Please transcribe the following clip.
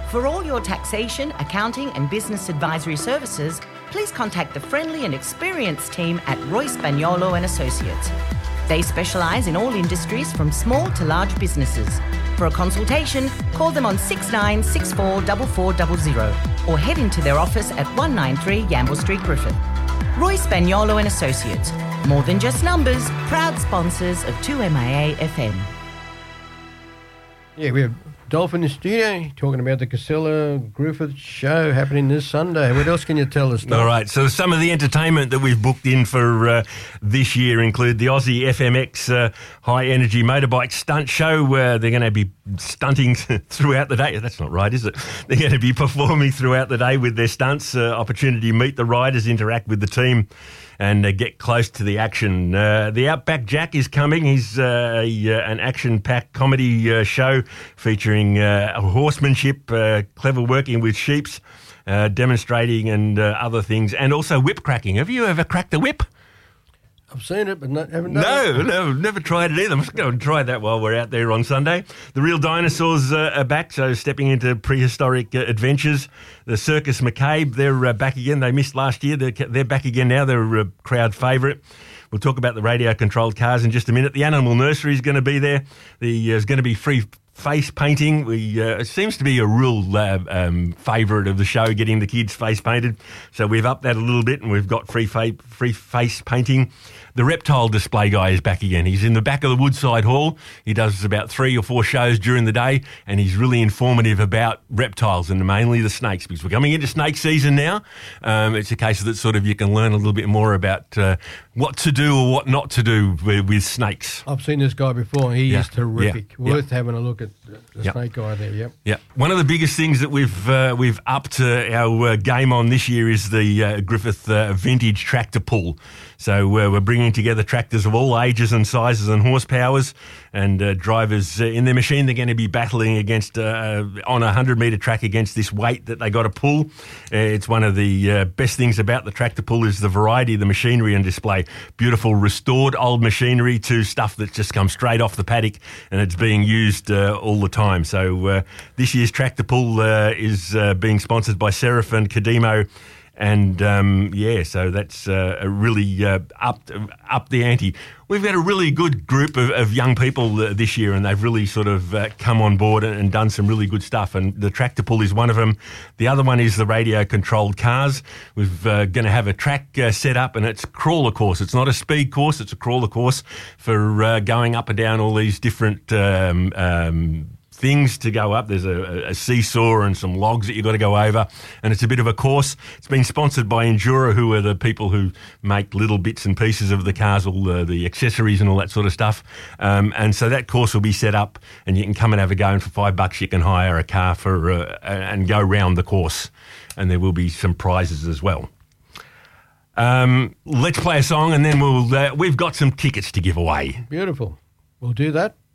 For all your taxation, accounting and business advisory services, please contact the friendly and experienced team at Roy Spagnolo and Associates. They specialise in all industries from small to large businesses. For a consultation, call them on 6964 4400 or head into their office at 193 Gamble Street, Griffith. Roy Spagnolo and Associates. More than just numbers, proud sponsors of 2MAA FM. Yeah, we have Dolphin in the studio talking about the Casella Griffith show happening this Sunday. What else can you tell us, Dolphin? All right, so some of the entertainment that we've booked in for this year include the Aussie FMX High Energy Motorbike Stunt Show. They're going to be stunting throughout the day. That's not right, is it? They're going to be performing throughout the day with their stunts. Opportunity to meet the riders, interact with the team, and get close to the action. The Outback Jack is coming. He's an action-packed comedy show featuring horsemanship, clever working with sheeps, demonstrating and other things, and also whip cracking. Have you ever cracked a whip? I've seen it, but haven't done it. No, never tried it either. I'm just going to try that while we're out there on Sunday. The Real Dinosaurs are back, so stepping into prehistoric adventures. The Circus McCabe, they're back again. They missed last year. They're back again now. They're a crowd favourite. We'll talk about the radio-controlled cars in just a minute. The Animal Nursery is going to be there. There's going to be free face painting. It seems to be a real favourite of the show, getting the kids face painted. So we've upped that a little bit, and we've got free face painting. The reptile display guy is back again. He's in the back of the Woodside Hall. He does about 3 or 4 shows during the day, and he's really informative about reptiles and mainly the snakes, because we're coming into snake season now. It's a case that sort of you can learn a little bit more about what to do or what not to do with snakes. I've seen this guy before. He is terrific. Yeah. Worth having a look at the snake guy there. Yep. Yeah. One of the biggest things that we've upped our game on this year is the Griffith Vintage Tractor Pull. So we're bringing together tractors of all ages and sizes and horsepowers, and drivers in their machine. They're going to be battling against on a 100-metre track against this weight that they got to pull. It's one of the best things about the tractor pull is the variety of the machinery and display. Beautiful restored old machinery to stuff that just comes straight off the paddock, and it's being used all the time. So this year's tractor pull is being sponsored by Seraph and Kadimo. And, so that's really up the ante. We've got a really good group of young people this year, and they've really sort of come on board and done some really good stuff. And the tractor pull is one of them. The other one is the radio-controlled cars. We've going to have a track set up, and it's a crawler course. It's not a speed course. It's a crawler course for going up and down all these different things to go up. There's a seesaw and some logs that you've got to go over, and it's a bit of a course. It's been sponsored by Enduro, who are the people who make little bits and pieces of the cars, all the accessories and all that sort of stuff. And so that course will be set up, and you can come and have a go, and for $5 you can hire a car and go round the course, and there will be some prizes as well. Let's play a song, and then we've got some tickets to give away. Beautiful. We'll do that